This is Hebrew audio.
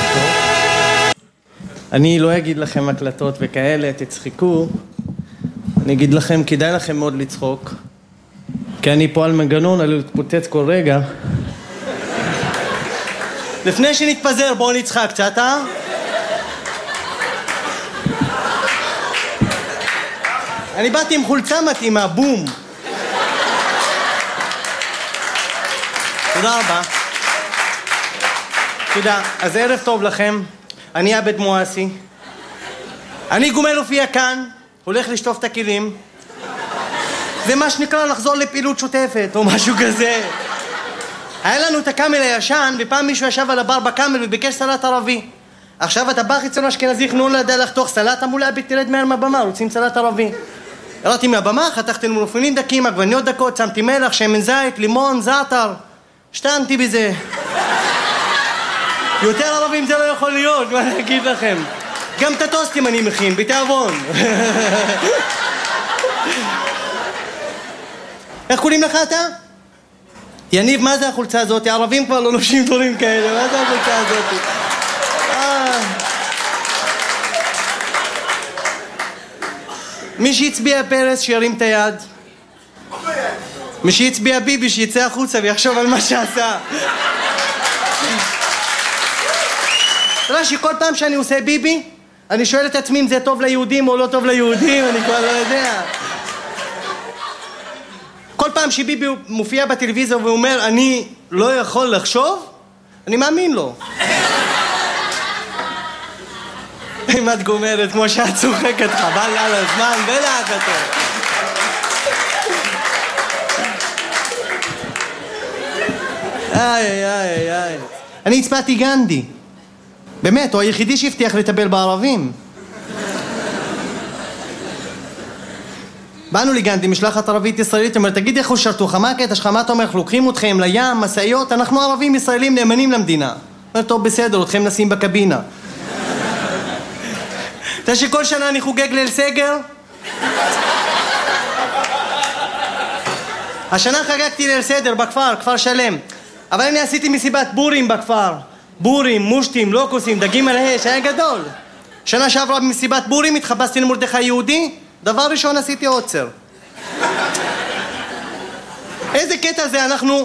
טוב. אני לא אגיד לכם הקלטות וכאלה, תצחקו. אני אגיד לכם, כדאי לכם מאוד לצחוק. כי אני פה על מנגנון, אני מתפוצץ כל רגע. לפני שנתפזר, בואו נצחק קצת, אה? אני באתי עם חולצה מתאימה, בום. תודה רבה. תודה. אז ערב טוב לכם. אני עבד מואסי. אני גומר להופיע כאן, הולך לשטוף את הכלים. זה מה שנקרא לחזור לפעילות שוטפת, או משהו כזה. היה לנו את הקאמל הישן, ופעם מישהו ישב על הבר בקאמל וביקש סלט ערבי. עכשיו הטבח אצלנו אשכנזי חנון לא ידע לחתוך סלט, אמרו לה, תרד מהר מהבמה, רוצים סלט ערבי. ירדתי מהבמה, חתכתי מלפפונים דקים, עגבניות דקות, שמתי מלח, שמן זית, לימון, זעתר. השתנתי בזה. יותר ערבים זה לא יכול להיות, מה אני אגיד לכם? גם את הטוסטים אני מכין, בתיאבון. איך קוראים לך אתה? יניב, מה זה החולצה הזאת? הערבים כבר לא לובשים דברים כאלה, מה זה החולצה הזאת? מי שהצביע פרס שירים את היד. מי שהצביע ביבי שיצא החוצה ויחשוב על מה שעשה. אתה יודע שכל פעם שאני עושה ביבי, אני שואל את עצמי אם זה טוב ליהודים או לא טוב ליהודים, אני כבר לא יודע. כל פעם שביבי מופיע בטלוויזיה ואומר אני לא יכול לחשוב, אני מאמין לו. אם את גומרת כמו שאת צוחקת, חבל על הזמן, בלח אותו. איי. אני הצבעתי גנדי. באמת, הוא היחידי שהבטיח לטפל בערבים. באנו לגנדי, משלחת ערבית ישראלית, אומר, תגיד איך הוא שרתוך, מה הקטע שלך, מה אתה אומר, לוקחים אתכם לים, מסעיות, אנחנו ערבים ישראלים נאמנים למדינה. אומר, טוב, בסדר, אתכם נשים בקבינה. אתה יודע שכל שנה אני חוגג ליל סגר? השנה חגגתי ליל סדר בכפר, כפר שלם. אבל אני עשיתי מסיבת בורים בכפר. בורים, מושטים, לוקוסים, דגים על האש, היה גדול. שנה שעברה במסיבת בורים התחפשתי למרדכי יהודי, דבר ראשון עשיתי עוצר. איזה קטע זה, אנחנו